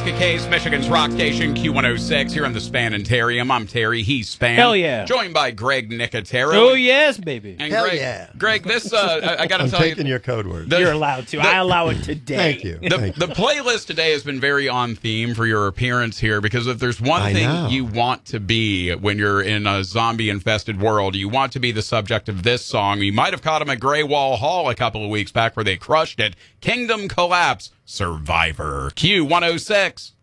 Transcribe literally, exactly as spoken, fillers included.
Kaskaskia, Michigan's rock station, Q one oh six, here on the Spanitarium. I'm Terry, he's Span. Hell yeah. Joined by Greg Nicotero. Oh, yes, baby. And Hell Greg, yeah. Greg, this, uh, I, I got to I'm tell taking you. your code word. the- You're allowed to. the- I allow it today. Thank you. The, Thank the you. playlist today has been very on theme for your appearance here, because if there's one I thing know. you want to be when you're in a zombie-infested world, you want to be the subject of this song. You might have caught him at Grey Wall Hall a couple of weeks back where they crushed it. Kingdom Collapse, Survivor. Q one oh six.